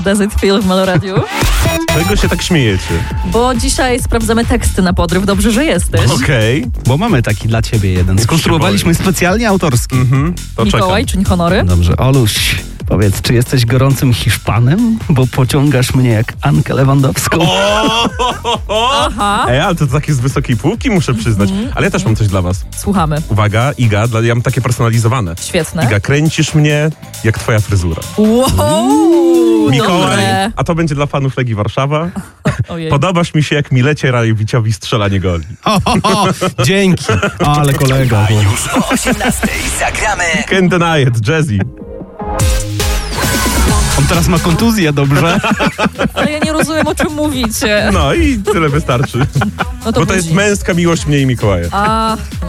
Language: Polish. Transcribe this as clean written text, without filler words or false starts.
Does it feel w Meloradiu? Czego się tak śmiejecie? Bo dzisiaj sprawdzamy teksty na podryw. Dobrze, że jesteś. Okej. Bo mamy taki dla ciebie jeden. Skonstruowaliśmy specjalnie autorski. To Mikołaj, czekam. czyń honory. Dobrze, Oluś, powiedz, czy jesteś gorącym Hiszpanem? Bo pociągasz mnie jak Ankę Lewandowską. Aha, Ale to takie z wysokiej półki, muszę przyznać. Ale ja też mam coś dla was. słuchamy. Uwaga, Iga, ja mam takie personalizowane. Świetne. Iga, kręcisz mnie jak twoja fryzura. Wow, Mikołaj, dobre. a to będzie dla fanów Legii Warszawa. Ojej. Podobasz mi się, jak Milecie Rajewiciowi strzelanie goli. Dzięki. Ale kolega. A już o 18:00 zagramy Can't deny it, Jazzy. On teraz ma kontuzję, dobrze? Ale ja nie rozumiem, o czym mówicie. No i tyle wystarczy. No Bo to jest budzi. męska miłość mnie i Mikołaja. A,